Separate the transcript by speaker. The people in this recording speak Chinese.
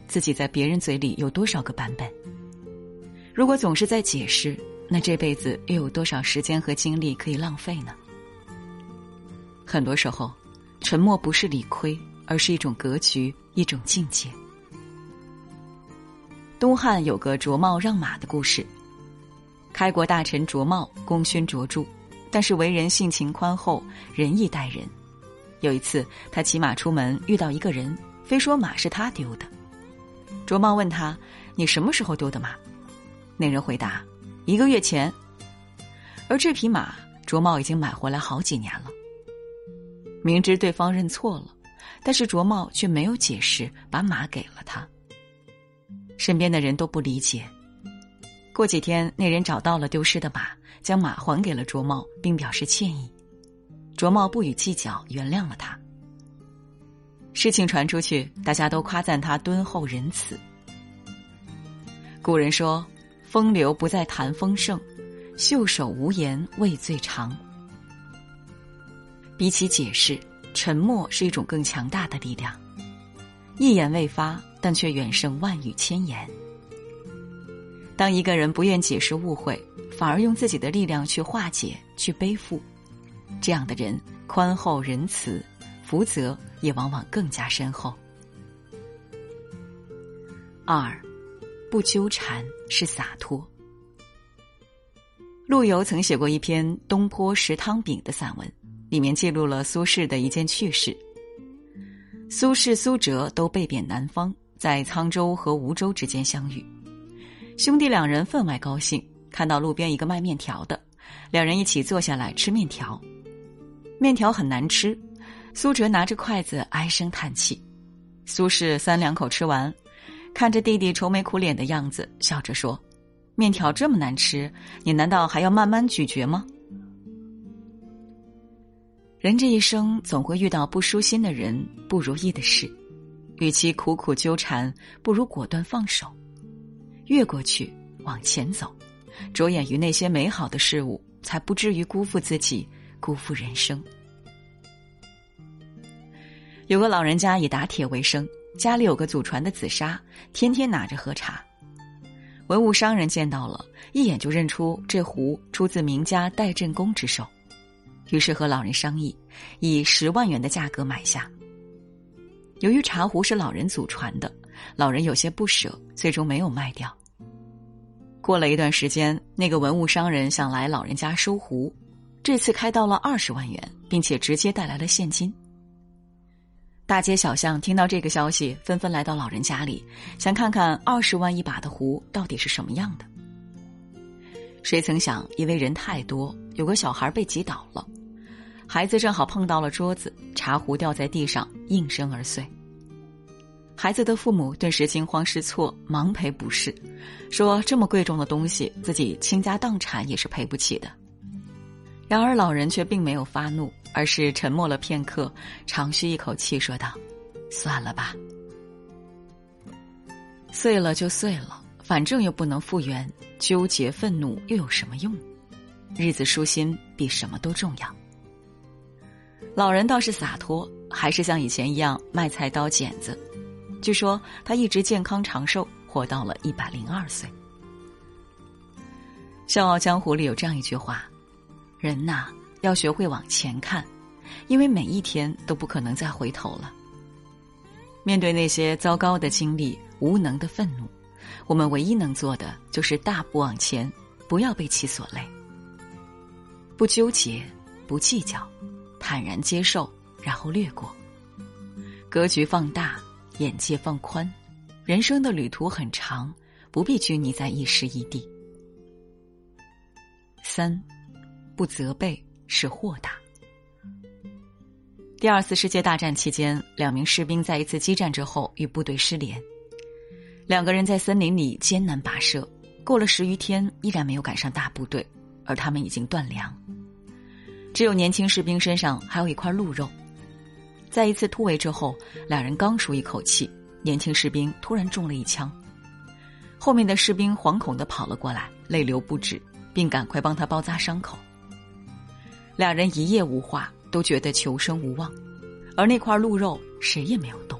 Speaker 1: 自己在别人嘴里有多少个版本。如果总是在解释，那这辈子又有多少时间和精力可以浪费呢？很多时候，沉默不是理亏，而是一种格局，一种境界。东汉有个卓茂让马的故事。开国大臣卓茂功勋卓著，但是为人性情宽厚，仁义待人。有一次他骑马出门，遇到一个人，非说马是他丢的。卓茂问他，你什么时候丢的马？那人回答，1个月前。而这匹马卓茂已经买回来好几年了。明知对方认错了，但是卓茂却没有解释，把马给了他。身边的人都不理解。过几天，那人找到了丢失的马，将马还给了卓茂，并表示歉意。卓茂不予计较，原谅了他。事情传出去，大家都夸赞他敦厚仁慈。古人说，风流不在谈风盛，袖手无言味最长。比起解释，沉默是一种更强大的力量。一言未发，但却远胜万语千言。当一个人不愿解释误会，反而用自己的力量去化解、去背负，这样的人宽厚仁慈，福泽也往往更加深厚。2. 不纠缠是洒脱。陆游曾写过一篇《东坡食汤饼》的散文，里面记录了苏轼的一件趣事。苏轼、苏辙都被贬南方，在沧州和梧州之间相遇。兄弟2人分外高兴，看到路边一个卖面条的，两人一起坐下来吃面条。面条很难吃，苏辙拿着筷子唉声叹气。苏轼3两口吃完，看着弟弟愁眉苦脸的样子，笑着说，面条这么难吃，你难道还要慢慢咀嚼吗？人这一生总会遇到不舒心的人，不如意的事，与其苦苦纠缠，不如果断放手，越过去往前走，着眼于那些美好的事物，才不至于辜负自己，辜负人生。有个老人家以打铁为生，家里有个祖传的紫砂，天天拿着喝茶。文物商人见到了，一眼就认出这壶出自名家戴震公之手，于是和老人商议，以10万元的价格买下。由于茶壶是老人祖传的，老人有些不舍，最终没有卖掉。过了一段时间，那个文物商人想来老人家收壶，这次开到了20万元，并且直接带来了现金。大街小巷听到这个消息，纷纷来到老人家里，想看看20万一把的壶到底是什么样的。谁曾想，因为人太多，有个小孩被挤倒了，孩子正好碰到了桌子，茶壶掉在地上，应声而碎。孩子的父母顿时惊慌失措，忙赔不是，说这么贵重的东西，自己倾家荡产也是赔不起的。然而老人却并没有发怒，而是沉默了片刻，长吁一口气说道，算了吧，碎了就碎了，反正又不能复原，纠结愤怒又有什么用？日子舒心比什么都重要。老人倒是洒脱，还是像以前一样卖菜刀剪子。据说他一直健康长寿，活到了102岁。《笑傲江湖》里有这样一句话，人呐，要学会往前看，因为每一天都不可能再回头了。面对那些糟糕的经历、无能的愤怒，我们唯一能做的就是大步往前，不要被其所累。不纠结，不计较，坦然接受，然后略过。格局放大，眼界放宽，人生的旅途很长，不必拘泥在一时一地。3. 不责备是豁达。第2次世界大战期间，2名士兵在一次激战之后与部队失联，2个人在森林里艰难跋涉，过了10余天依然没有赶上大部队，而他们已经断粮，只有年轻士兵身上还有一块鹿肉。在一次突围之后，2人刚舒一口气，年轻士兵突然中了一枪，后面的士兵惶恐地跑了过来，泪流不止，并赶快帮他包扎伤口。2人一夜无话，都觉得求生无望，而那块鹿肉谁也没有动。